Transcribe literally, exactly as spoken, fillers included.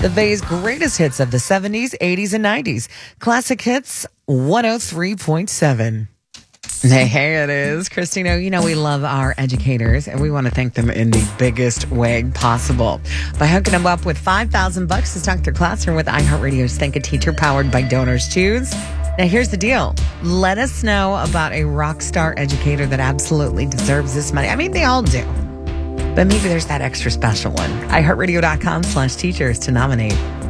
The Bay's greatest hits of the seventies, eighties, and nineties. Classic Hits one oh three point seven. Hey, it is. Christina, you know we love our educators, and we want to thank them in the biggest way possible by hooking them up with five thousand bucks to stock their classroom with iHeartRadio's Thank a Teacher powered by Donors Choose. Now, here's the deal. Let us know about a rock star educator that absolutely deserves this money. I mean, they all do. But maybe there's that extra special one. iHeartRadio.com slash teachers to nominate.